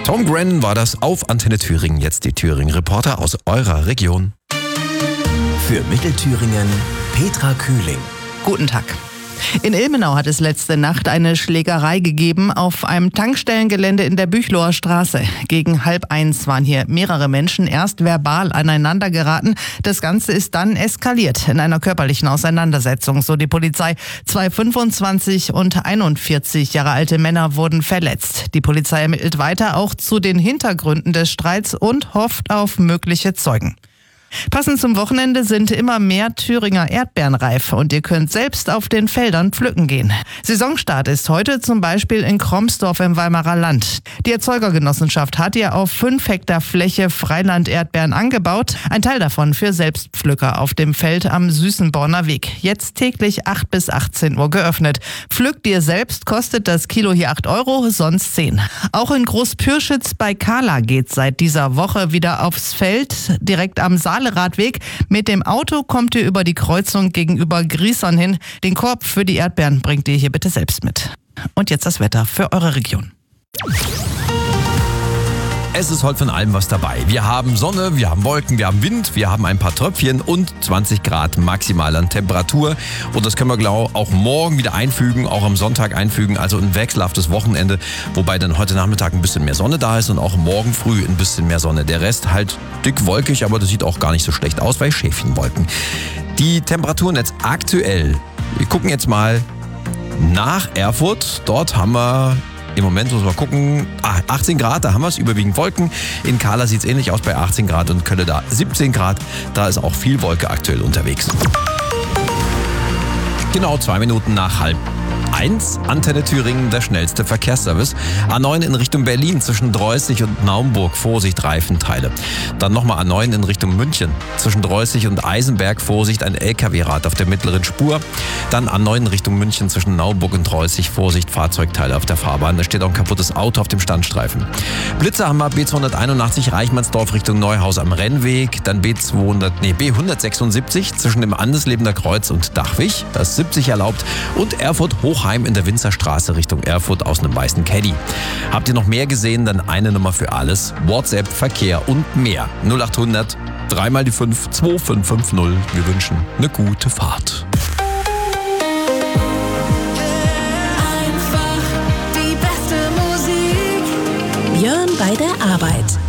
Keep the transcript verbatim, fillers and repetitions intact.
Tom Grennan war das auf Antenne Thüringen. Jetzt die Thüringen-Reporter aus eurer Region. Für Mittelthüringen Petra Kühling. Guten Tag. In Ilmenau hat es letzte Nacht eine Schlägerei gegeben auf einem Tankstellengelände in der Büchloer Straße. Gegen halb eins waren hier mehrere Menschen erst verbal aneinander geraten. Das Ganze ist dann eskaliert in einer körperlichen Auseinandersetzung, so die Polizei. Zwei fünfundzwanzig und einundvierzig Jahre alte Männer wurden verletzt. Die Polizei ermittelt weiter auch zu den Hintergründen des Streits und hofft auf mögliche Zeugen. Passend zum Wochenende sind immer mehr Thüringer Erdbeeren reif und ihr könnt selbst auf den Feldern pflücken gehen. Saisonstart ist heute zum Beispiel in Kromsdorf im Weimarer Land. Die Erzeugergenossenschaft hat ihr auf fünf Hektar Fläche Freiland-Erdbeeren angebaut. Ein Teil davon für Selbstpflücker auf dem Feld am Süßenborner Weg. Jetzt täglich acht bis achtzehn Uhr geöffnet. Pflückt ihr selbst, kostet das Kilo hier acht Euro, sonst zehn. Auch in Großpürschitz bei Kahla geht seit dieser Woche wieder aufs Feld, direkt am Saal Radweg. Mit dem Auto kommt ihr über die Kreuzung gegenüber Griesern hin. Den Korb für die Erdbeeren bringt ihr hier bitte selbst mit. Und jetzt das Wetter für eure Region. Es ist heute von allem was dabei. Wir haben Sonne, wir haben Wolken, wir haben Wind, wir haben ein paar Tröpfchen und zwanzig Grad maximal an Temperatur. Und das können wir, glaube ich, auch morgen wieder einfügen, auch am Sonntag einfügen. Also ein wechselhaftes Wochenende, wobei dann heute Nachmittag ein bisschen mehr Sonne da ist und auch morgen früh ein bisschen mehr Sonne. Der Rest halt dick wolkig, aber das sieht auch gar nicht so schlecht aus, weil Schäfchenwolken. Die Temperaturen jetzt aktuell, wir gucken jetzt mal nach Erfurt. Dort haben wir im Moment, muss man gucken, ah, achtzehn Grad, da haben wir es, überwiegend Wolken. In Kahla sieht es ähnlich aus bei achtzehn Grad und Kölle da siebzehn Grad. Da ist auch viel Wolke aktuell unterwegs. Genau zwei Minuten nach halb eins, Antenne Thüringen, der schnellste Verkehrsservice. A neun in Richtung Berlin zwischen Dreußig und Naumburg, Vorsicht, Reifenteile. Dann nochmal A neun in Richtung München zwischen Dreußig und Eisenberg, Vorsicht, ein L K W-Rad auf der mittleren Spur. Dann A neun in Richtung München zwischen Naumburg und Dreußig, Vorsicht, Fahrzeugteile auf der Fahrbahn. Da steht auch ein kaputtes Auto auf dem Standstreifen. Blitzer haben wir B zweihunderteinundachtzig Reichmannsdorf Richtung Neuhaus am Rennweg. Dann B zweihundert, nee, B hundertsechsundsiebzig zwischen dem Andeslebener Kreuz und Dachwig. Da ist siebzig erlaubt. Und Erfurt Hochheim in der Winzerstraße Richtung Erfurt aus einem weißen Caddy. Habt ihr noch mehr gesehen? Dann eine Nummer für alles. WhatsApp, Verkehr und mehr. null achthundert, dreimal die fünf, zwei fünf fünf null. Wir wünschen eine gute Fahrt. Einfach die beste Musik. Björn bei der Arbeit.